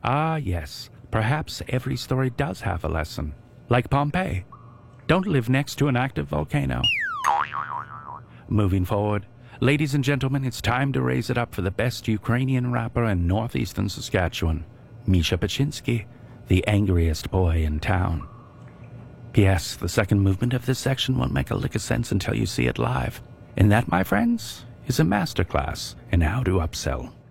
Ah, yes, perhaps every story does have a lesson. Like Pompeii. Don't live next to an active volcano. Moving forward, ladies and gentlemen, it's time to raise it up for the best Ukrainian rapper in northeastern Saskatchewan, Misha Paczynski, the angriest boy in town. P.S. The second movement of this section won't make a lick of sense until you see it live. And that, my friends, is a masterclass in how to upsell.